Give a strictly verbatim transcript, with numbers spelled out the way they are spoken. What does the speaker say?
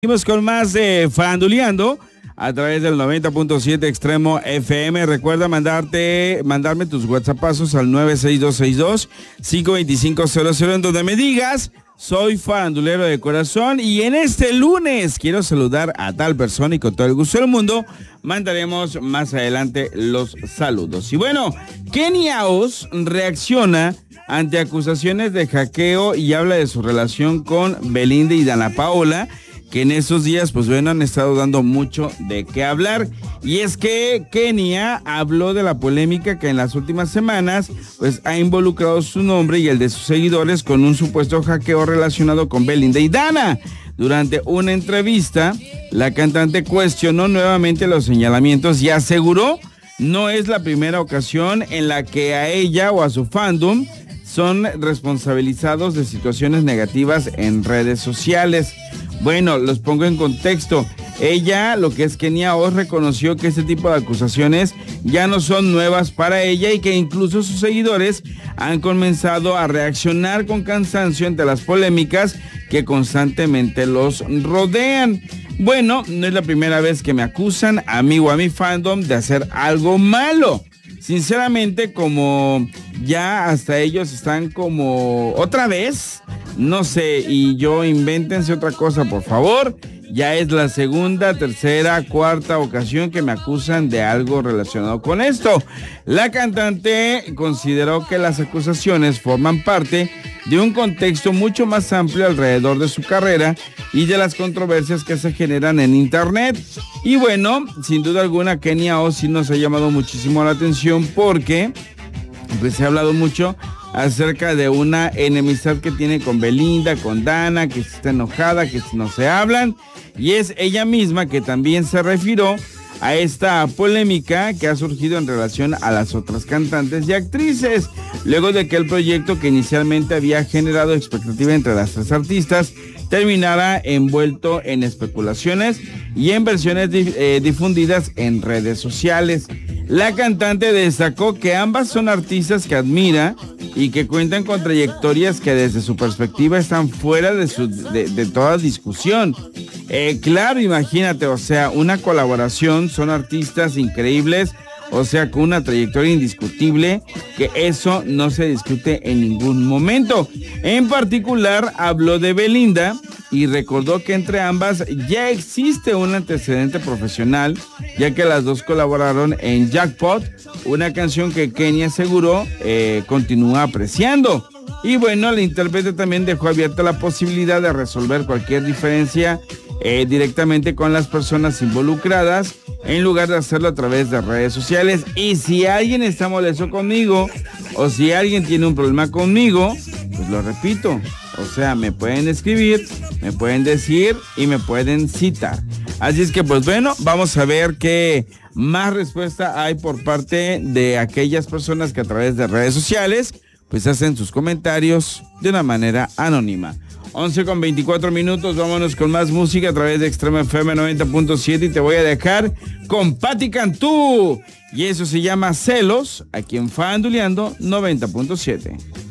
Seguimos con más de Faranduleando a través del noventa punto siete Extremo F M. Recuerda mandarte, mandarme tus WhatsAppazos al nueve seis dos seis dos, cinco dos cinco cero cero en donde me digas, soy farandulero de corazón y en este lunes quiero saludar a tal persona y con todo el gusto del mundo mandaremos más adelante los saludos. Y bueno, Kenia Os reacciona ante acusaciones de hackeo y habla de su relación con Belinda y Dana Paola, que en esos días, pues bueno, han estado dando mucho de qué hablar. Y es que Kenia habló de la polémica que en las últimas semanas, pues ha involucrado su nombre y el de sus seguidores con un supuesto hackeo relacionado con Belinda y Dana. Durante una entrevista, la cantante cuestionó nuevamente los señalamientos y aseguró no es la primera ocasión en la que a ella o a su fandom son responsabilizados de situaciones negativas en redes sociales. Bueno, los pongo en contexto. Ella, lo que es Kenia Os, reconoció que este tipo de acusaciones ya no son nuevas para ella y que incluso sus seguidores han comenzado a reaccionar con cansancio ante las polémicas que constantemente los rodean. Bueno, no es la primera vez que me acusan a mí o a mi fandom de hacer algo malo. Sinceramente, como ya hasta ellos están como otra vez, no sé, y yo invéntense otra cosa, por favor. Ya es la segunda, tercera, cuarta ocasión que me acusan de algo relacionado con esto. La cantante consideró que las acusaciones forman parte de un contexto mucho más amplio alrededor de su carrera y de las controversias que se generan en internet. Y bueno, sin duda alguna, Kenia Os sí nos ha llamado muchísimo la atención porque pues se ha hablado mucho acerca de una enemistad que tiene con Belinda, con Dana, que está enojada, que no se hablan, y es ella misma que también se refirió a esta polémica que ha surgido en relación a las otras cantantes y actrices, luego de que el proyecto que inicialmente había generado expectativa entre las tres artistas terminara envuelto en especulaciones y en versiones eh, difundidas en redes sociales. La cantante destacó que ambas son artistas que admira y que cuentan con trayectorias que desde su perspectiva están fuera de, su, de, de toda discusión. Eh, claro, imagínate, o sea, una colaboración, son artistas increíbles, o sea, con una trayectoria indiscutible, que eso no se discute en ningún momento. En particular, habló de Belinda y recordó que entre ambas ya existe un antecedente profesional, ya que las dos colaboraron en Jackpot, una canción que Kenia aseguró eh, continúa apreciando. Y bueno, la intérprete también dejó abierta la posibilidad de resolver cualquier diferencia eh, directamente con las personas involucradas, en lugar de hacerlo a través de redes sociales. Y si alguien está molesto conmigo, o si alguien tiene un problema conmigo, pues lo repito, o sea, me pueden escribir, me pueden decir y me pueden citar. Así es que pues bueno, vamos a ver qué más respuesta hay por parte de aquellas personas que a través de redes sociales pues hacen sus comentarios de una manera anónima. once con veinticuatro minutos, vámonos con más música a través de Extremo F M noventa punto siete y te voy a dejar con Patti Cantú. Y eso se llama Celos, aquí en Faranduleando noventa punto siete.